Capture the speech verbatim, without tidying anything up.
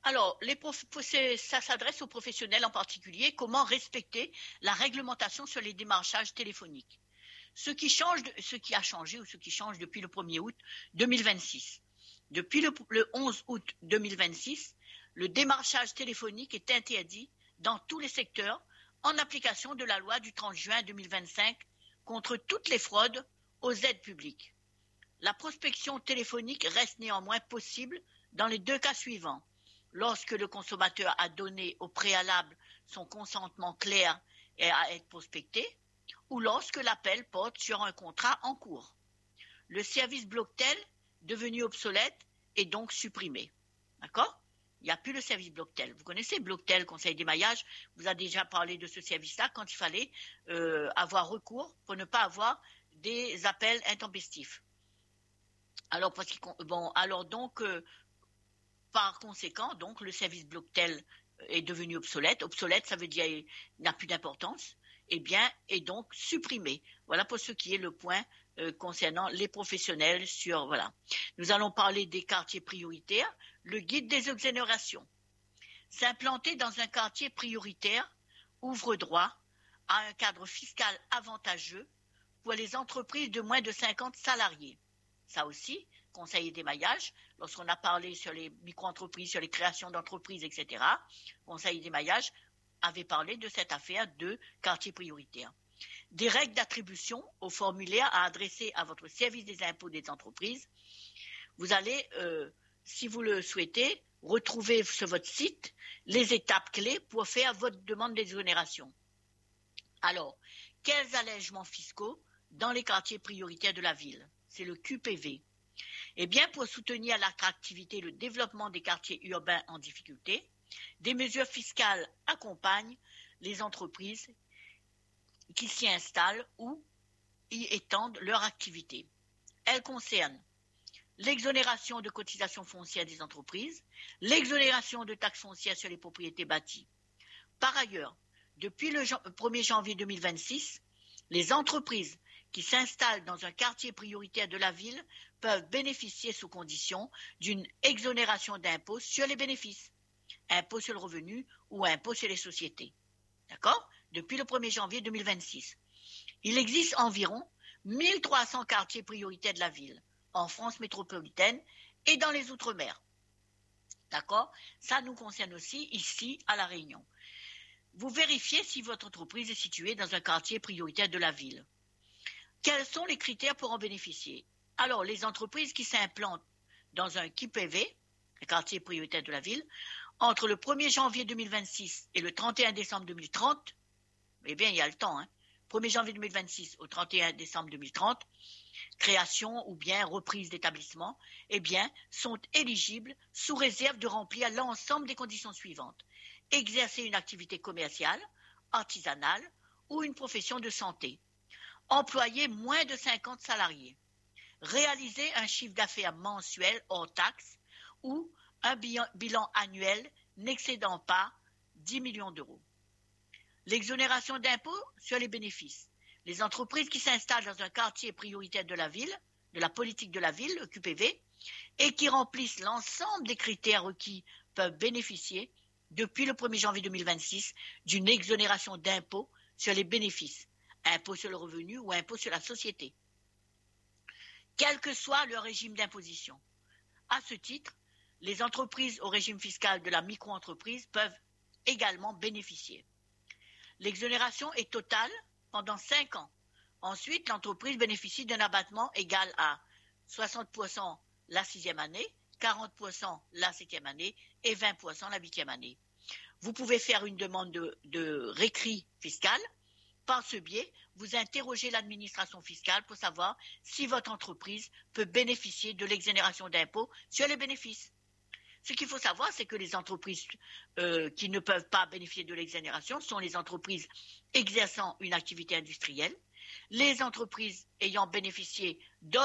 Alors, les prof... ça s'adresse aux professionnels en particulier. Comment respecter la réglementation sur les démarchages téléphoniques? Ce qui change, ce qui a changé ou ce qui change depuis le premier août deux mille vingt-six. Depuis le, le onze août deux mille vingt-six, le démarchage téléphonique est interdit dans tous les secteurs en application de la loi du trente juin deux mille vingt-cinq contre toutes les fraudes aux aides publiques. La prospection téléphonique reste néanmoins possible dans les deux cas suivants. Lorsque le consommateur a donné au préalable son consentement clair et à être prospecté, ou lorsque l'appel porte sur un contrat en cours. Le service Blocktel, devenu obsolète, est donc supprimé. D'accord? Il n'y a plus le service Blocktel. Vous connaissez Blocktel, Conseil d'émaillage, vous a déjà parlé de ce service-là quand il fallait euh, avoir recours pour ne pas avoir des appels intempestifs. Alors, parce bon, alors donc, euh, par conséquent, donc, le service Blocktel est devenu obsolète. Obsolète, ça veut dire qu'il n'a plus d'importance. Eh bien, est donc supprimé. Voilà pour ce qui est le point euh, concernant les professionnels sur, voilà. Nous allons parler des quartiers prioritaires, le guide des exonérations. S'implanter dans un quartier prioritaire ouvre droit à un cadre fiscal avantageux pour les entreprises de moins de cinquante salariés. Ça aussi, conseiller d'émaillage, lorsqu'on a parlé sur les micro-entreprises, sur les créations d'entreprises, et cetera, conseiller d'émaillage avait parlé de cette affaire de quartier prioritaire. Des règles d'attribution au formulaire à adresser à votre service des impôts des entreprises. Vous allez, euh, si vous le souhaitez, retrouver sur votre site les étapes clés pour faire votre demande d'exonération. Alors, quels allègements fiscaux dans les quartiers prioritaires de la ville? C'est le Q P V. Eh bien, pour soutenir l'attractivité et le développement des quartiers urbains en difficulté, des mesures fiscales accompagnent les entreprises qui s'y installent ou y étendent leur activité. Elles concernent l'exonération de cotisations foncières des entreprises, l'exonération de taxes foncières sur les propriétés bâties. Par ailleurs, depuis le premier janvier deux mille vingt-six, les entreprises qui s'installent dans un quartier prioritaire de la ville peuvent bénéficier sous condition d'une exonération d'impôt sur les bénéfices, impôt sur le revenu ou impôt sur les sociétés. D'accord? Depuis le premier janvier deux mille vingt-six. Il existe environ mille trois cents quartiers prioritaires de la ville, en France métropolitaine et dans les Outre-mer. D'accord? Ça nous concerne aussi ici à La Réunion. Vous vérifiez si votre entreprise est située dans un quartier prioritaire de la ville. Quels sont les critères pour en bénéficier? Alors, les entreprises qui s'implantent dans un Q P V, un quartier prioritaire de la ville, entre le premier janvier deux mille vingt-six et le trente et un décembre deux mille trente, eh bien, il y a le temps, hein, premier janvier deux mille vingt-six au trente et un décembre deux mille trente, création ou bien reprise d'établissement, eh bien, sont éligibles sous réserve de remplir l'ensemble des conditions suivantes. Exercer une activité commerciale, artisanale ou une profession de santé. Employer moins de cinquante salariés. Réaliser un chiffre d'affaires mensuel hors taxe ou un bilan annuel n'excédant pas dix millions d'euros. L'exonération d'impôts sur les bénéfices. Les entreprises qui s'installent dans un quartier prioritaire de la ville, de la politique de la ville, le Q P V, et qui remplissent l'ensemble des critères requis peuvent bénéficier, depuis le premier janvier deux mille vingt-six, d'une exonération d'impôts sur les bénéfices, impôt sur le revenu ou impôt sur la société, quel que soit leur régime d'imposition. À ce titre, les entreprises au régime fiscal de la micro-entreprise peuvent également bénéficier. L'exonération est totale pendant cinq ans. Ensuite, l'entreprise bénéficie d'un abattement égal à soixante pour cent la sixième année, quarante pour cent la septième année et vingt pour cent la huitième année. Vous pouvez faire une demande de, de récrit fiscal. Par ce biais, vous interrogez l'administration fiscale pour savoir si votre entreprise peut bénéficier de l'exonération d'impôt sur les bénéfices. Ce qu'il faut savoir, c'est que les entreprises euh, qui ne peuvent pas bénéficier de l'exonération sont les entreprises exerçant une activité industrielle, les entreprises ayant bénéficié d'autres